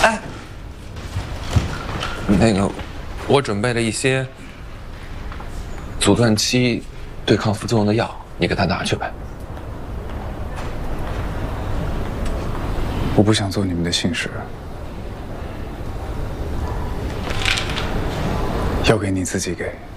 哎，那个，我准备了一些阻断期对抗副作用的药，你给他拿去呗。 我不想做你们的信使，要给你自己给。